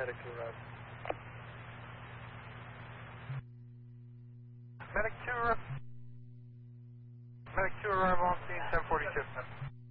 Medic to arrive. Medic 2 arrive on scene, 1042.